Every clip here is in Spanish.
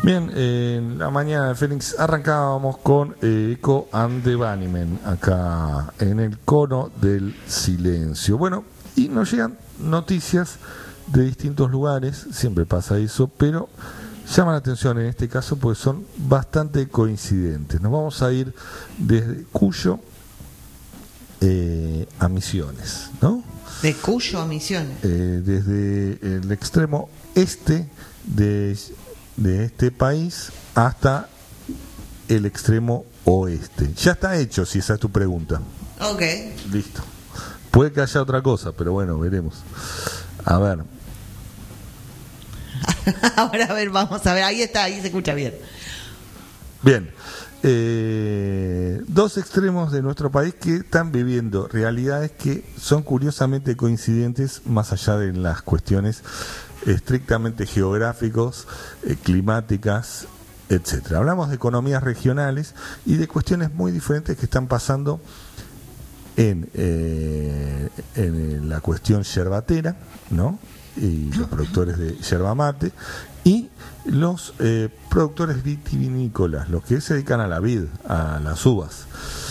Bien, en la mañana de Fénix arrancábamos con Echo and the Bunnymen, acá en el cono del silencio. Bueno, y nos llegan noticias de distintos lugares, siempre pasa eso, pero llama la atención en este caso porque son bastante coincidentes. Nos vamos a ir desde Cuyo a Misiones, ¿no? ¿De Cuyo a Misiones? Desde el extremo este de este país hasta el extremo oeste. Ya está hecho, si esa es tu pregunta. Ok. Listo. Puede que haya otra cosa, pero bueno, veremos. A ver. Ahora, a ver, vamos a ver. Ahí está, ahí se escucha bien. Bien. Dos extremos de nuestro país que están viviendo realidades que son curiosamente coincidentes más allá de las cuestiones estrictamente geográficos, climáticas, etcétera. Hablamos de economías regionales y de cuestiones muy diferentes que están pasando en la cuestión yerbatera, ¿no? Y los productores de yerba mate y los productores vitivinícolas, los que se dedican a la vid, a las uvas.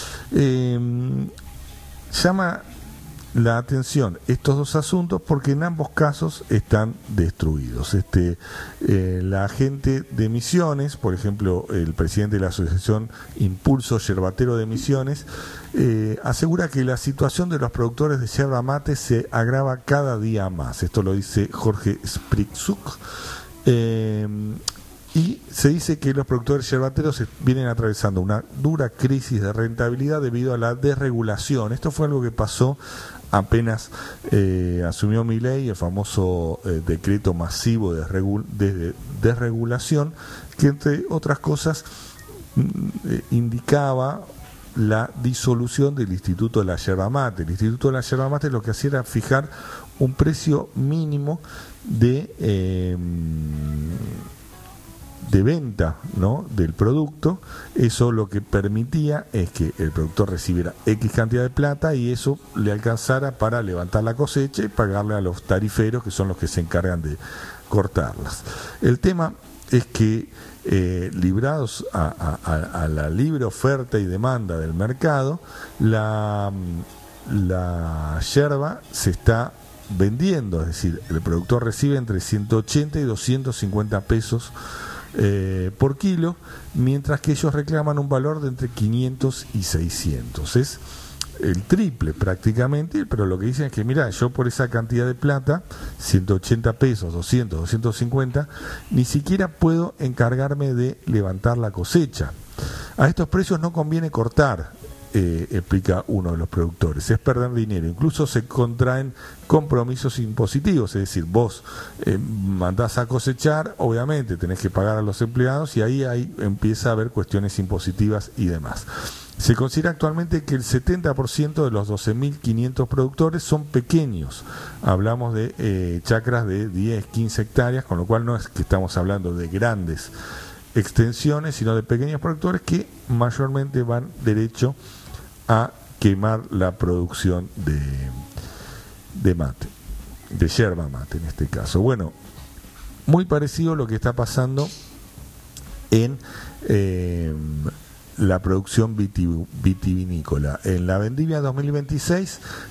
Llama la atención estos dos asuntos porque en ambos casos están destruidos. La gente de Misiones, por ejemplo, el presidente de la Asociación Impulso Yerbatero de Misiones, asegura que la situación de los productores de yerba mate se agrava cada día más. Esto lo dice Jorge Spritzuk. Y se dice que los productores yerbateros vienen atravesando una dura crisis de rentabilidad debido a la desregulación. Esto fue algo que pasó apenas asumió Milei, el famoso decreto masivo de desregulación, que entre otras cosas indicaba la disolución del Instituto de la Yerba Mate. El Instituto de la Yerba Mate lo que hacía era fijar un precio mínimo de venta, ¿no?, del producto. Eso lo que permitía es que el productor recibiera X cantidad de plata y eso le alcanzara para levantar la cosecha y pagarle a los tariferos, que son los que se encargan de cortarlas. El tema es que librados a la libre oferta y demanda del mercado, la yerba se está vendiendo, es decir, el productor recibe entre 180 y 250 pesos por kilo, mientras que ellos reclaman un valor de entre 500 y 600. Es el triple prácticamente, pero lo que dicen es que mira, yo por esa cantidad de plata, 180 pesos, 200, 250, ni siquiera puedo encargarme de levantar la cosecha. A estos precios no conviene cortar, explica uno de los productores, es perder dinero. Incluso se contraen compromisos impositivos, es decir, vos mandás a cosechar, obviamente tenés que pagar a los empleados y ahí empieza a haber cuestiones impositivas y demás. Se considera actualmente que el 70% de los 12.500 productores son pequeños. Hablamos de chacras de 10, 15 hectáreas, con lo cual no es que estamos hablando de grandes extensiones, sino de pequeños productores que mayormente van derecho a quemar la producción de mate, de yerba mate en este caso. Bueno, muy parecido a lo que está pasando en la producción vitivinícola. En la vendimia 2026